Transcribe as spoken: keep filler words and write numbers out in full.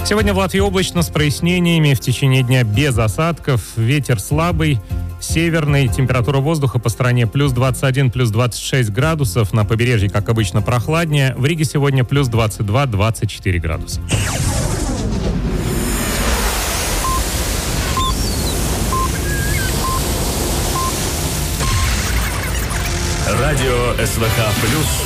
Сегодня в Латвии облачно с прояснениями. В течение дня без осадков. Ветер слабый, северный. Температура воздуха по стране плюс двадцать один, плюс двадцать шесть градусов. На побережье, как обычно, прохладнее. В Риге сегодня плюс двадцать два, двадцать четыре градуса. Радио СВХ плюс